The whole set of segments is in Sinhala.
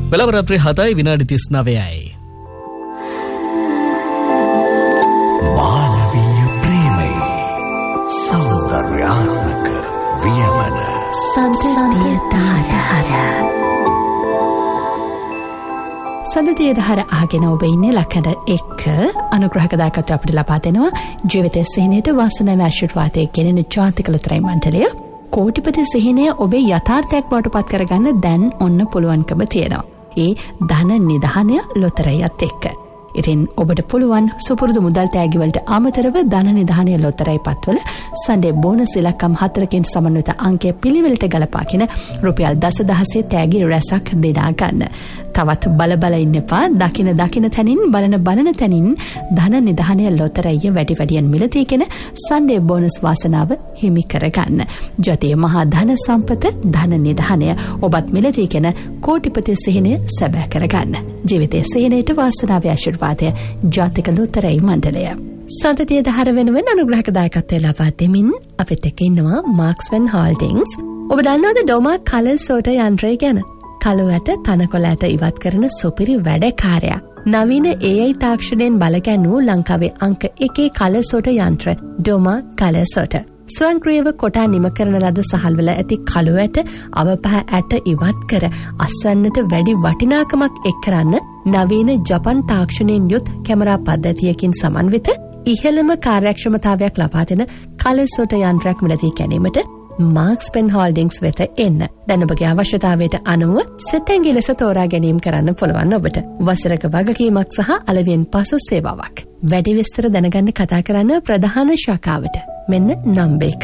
වෙලාව රාත්‍රී 7:39යි. මානවීය ප්‍රේමය සෞන්දර්යාත්මක වියමන සඳතිය දහර ආගෙන ඔබ ඉන්නේ ලකඩ 1 අනුග්‍රහක දායකත්වය අපිට ලබා දෙනවා ජීවිතයේ සිහිනයට වාසනාව ආශිර්වාදයේ ගෙනෙන ජාතික ලොතරැයි මණ්ඩලය. කෝටිපති සිහිනය ඔබේ යථාර්ථයක් බවට පත් කරගන්න දැන් ඔන්න පුළුවන්කම තියෙනවා. ඒ ධන නිධානය ලොතරැයිත් එක්ක. ඉතින් ඔබට පුළුවන් සුපුරුදු මුදල් තෑගිවලට අමතරව ධන නිධානය ලොතරැයි පත්වල සන්ඩේ බෝනස් ඉලක්කම් 4කින් සමන්විත අංකය පිළිවෙලට ගලපාගෙන රුපියල් 10,000 තෑගි රැසක් දෙනා ගන්න. තවත් බල ඉන්න එපා. දකින තැනින් බලන තැනින් ධන නිධානය ලොතරැයිය වැඩි වැඩියෙන් මිලදීගෙන සන්ඩේ බෝනස් වාසනාව හිමි කරගන්න. ජාතිය මහා ධන සම්පත ධන නිධානය ඔබත් මිලදීගෙන කෝටිපති සිහිනය සැබෑ කරගන්න. ජීවිතයේ සිහිනයට වාසනාව ආශිර්වාදය ජාතික ලොතරැයි මණ්ඩලය. සඳතිය දහර වෙනුවෙන් අනුග්‍රහක දායකත්වය ලබා දෙමින් අපිත් එක්ක ඉන්නවා මාක්ස්වෙන් හෝල්ඩින්ග්ස්. ඔබ දන්නවද ඩෝමා කලර් සෝටර් යන්ත්‍රය ගැන? කළුවට තනකොළට ඉවත් කරන සුපිරි වැඩකාරයා. නවීන AI තාක්ෂණයෙන් බලගැන්වූ ලංකාවේ අංක 1 කලර් සෝටර් යන්ත්‍ර ඩෝමා කලර් සෝටර්. ස්වයංක්‍රීයව කොටා නිම කරන ලද සහල්වල ඇති කළුවට අවපහ ඇට ඉවත් කර අස්වැන්නට වැඩි වටිනාකමක් එක් කරන්න නවීන ජපන් තාක්ෂණයෙන් යුත් කැමරා පද්ධතියකින් සමන්විත ඉහළම කාර්යක්ෂමතාවයක් ලබා දෙන කලර් සෝටර් යන්ත්‍රයක් මිලදී ගැනීමට මාක්ස්පෙන් හෝල්ඩින්ග්ස් වෙත එන්න. දැන් ඔබගේ අවශ්‍යතාවයට අනුව සෙතැඟි ලෙස තෝරා ගැනීම කරන්න පුළුවන් ඔබට. වසරක වගකීමක් සහ අලෙවියෙන් පසු සේවාවක්. වැඩි විස්තර දැනගන්න කතා කරන්න ප්‍රධාන ශාඛාවට. මෙන්න නම්බර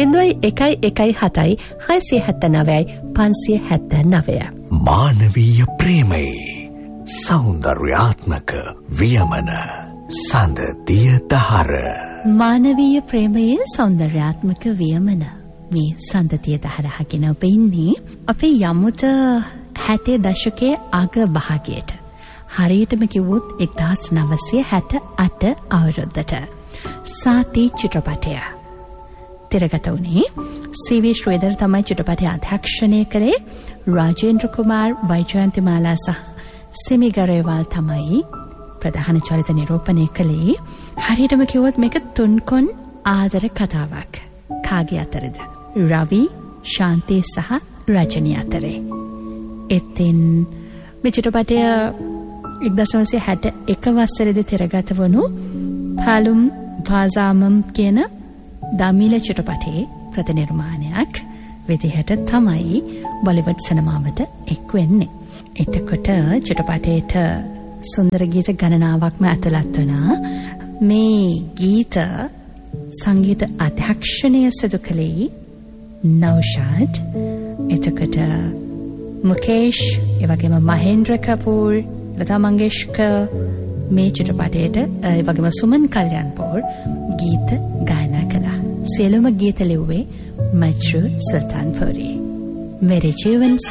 0117 679 579. මානවීය ප්‍රේමය සෞන්දර්යාත්මක වියමන සඳතිය දහර. මානවීය ප්‍රේමයේ සෞන්දර්යාත්මක වියමන මේ සඳතිය දහරහගෙන ඔබ ඉන්නේ අපේ යමුත 60 දශකයේ අග භාගයට. හරියටම කිව්වොත් 1968 අවුරුද්දට සාති චිත්‍රපටය තිරගත වුණේ සීවී ශ්‍රීධර් තමයි චිත්‍රපටය අධ්‍යක්ෂණය කළේ. රාජේන්ද්‍ර කුමාර්, වෛජයන්තිමාලා සහ සිමි ගරේවාල් තමයි ප්‍රධාන චරිත නිරූපණය කළේ. හරියටම කිව්වොත් මේක තුන්කොන් ආදර කතාවක්. කාගේ අතරද? රවි, ශාන්ති සහ රජනී අතරේ. ඉතින් මේ චිත්‍රපටය 1961 වසරේදී තිරගත වුණු පාලුම් වාසාමම් කියන දමිළ චිත්‍රපටයේ ප්‍රතිනිර්මාණයක් විදිහට තමයි බොලිවුඩ් සිනමාවට එක් වෙන්නේ. එතකොට චිත්‍රපටයේට සුන්දර ගීත ගණනාවක්ම ඇතුළත් වුණා. මේ ගීත සංගීත අධ්‍යක්ෂණය සිදු කළේ නෞෂාද්. එතකොට මුකේෂ්, එවැගේම මහේන්ද්‍ර කපූර්, ලතා මංගেশකර් මේ චිත්‍රපටයේට එවැගේම සුමන් කල්යන්පුර් ගීත ගායනා කළා. සියලුම ගීත ලිව්වේ මජ්රූර් සුල්තාන්පුරි. मेरे जीवन